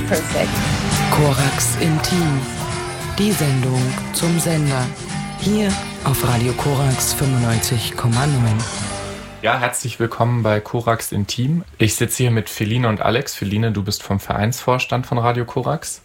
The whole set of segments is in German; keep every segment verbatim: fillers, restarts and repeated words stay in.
perfect. Korax Intim, die Sendung zum Sender. Hier auf Radio Korax fünfundneunzig Komma neun. Ja, herzlich willkommen bei Korax Intim. Ich sitze hier mit Feline und Alex. Feline, du bist vom Vereinsvorstand von Radio Korax.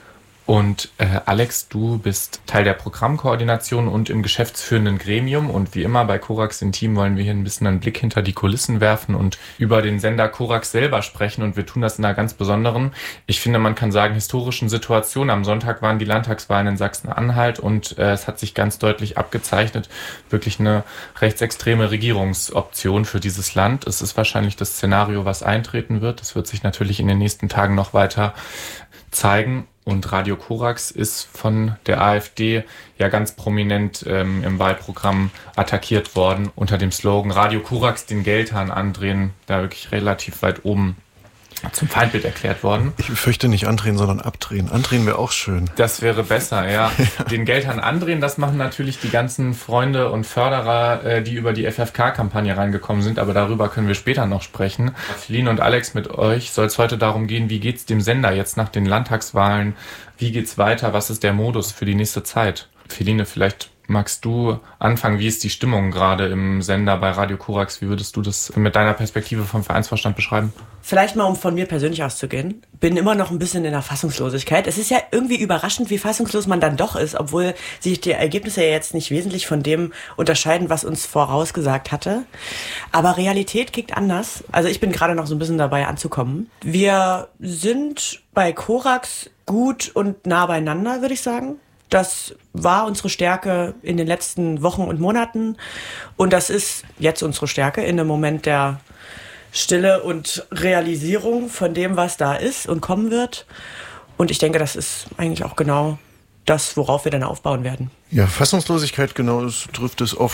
Und äh, Alex, du bist Teil der Programmkoordination und im geschäftsführenden Gremium. Und wie immer bei Korax Intim wollen wir hier ein bisschen einen Blick hinter die Kulissen werfen und über den Sender Korax selber sprechen. Und wir tun das in einer ganz besonderen, ich finde, man kann sagen, historischen Situation. Am Sonntag waren die Landtagswahlen in Sachsen-Anhalt und äh, es hat sich ganz deutlich abgezeichnet, wirklich eine rechtsextreme Regierungsoption für dieses Land. Es ist wahrscheinlich das Szenario, was eintreten wird. Das wird sich natürlich in den nächsten Tagen noch weiter zeigen. Und Radio Korax ist von der AfD ja ganz prominent ähm, im Wahlprogramm attackiert worden unter dem Slogan Radio Korax den Geldhahn andrehen, da wirklich relativ weit oben zum Feindbild erklärt worden. Ich fürchte nicht andrehen, sondern abdrehen. Andrehen wäre auch schön. Das wäre besser, ja. Den Geldhahn andrehen, das machen natürlich die ganzen Freunde und Förderer, äh, die über die F F K-Kampagne reingekommen sind, aber darüber können wir später noch sprechen. Feline und Alex, mit euch soll es heute darum gehen, wie geht's dem Sender jetzt nach den Landtagswahlen? Wie geht's weiter? Was ist der Modus für die nächste Zeit? Feline, vielleicht magst du anfangen? Wie ist die Stimmung gerade im Sender bei Radio Korax? Wie würdest du das mit deiner Perspektive vom Vereinsvorstand beschreiben? Vielleicht mal, um von mir persönlich auszugehen. Bin immer noch ein bisschen in der Fassungslosigkeit. Es ist ja irgendwie überraschend, wie fassungslos man dann doch ist, obwohl sich die Ergebnisse ja jetzt nicht wesentlich von dem unterscheiden, was uns vorausgesagt hatte. Aber Realität kickt anders. Also ich bin gerade noch so ein bisschen dabei anzukommen. Wir sind bei Korax gut und nah beieinander, würde ich sagen. Das war unsere Stärke in den letzten Wochen und Monaten und das ist jetzt unsere Stärke in dem Moment der Stille und Realisierung von dem, was da ist und kommen wird. Und ich denke, das ist eigentlich auch genau das, worauf wir dann aufbauen werden. Ja, Fassungslosigkeit, genau, das trifft es oft.